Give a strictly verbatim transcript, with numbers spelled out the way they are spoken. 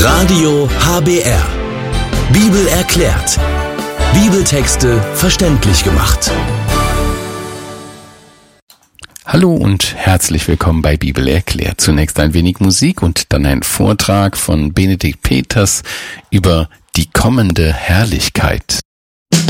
Radio H B R. Bibel erklärt. Bibeltexte verständlich gemacht. Hallo und herzlich willkommen bei Bibel erklärt. Zunächst ein wenig Musik und dann ein Vortrag von Benedikt Peters über die kommende Herrlichkeit.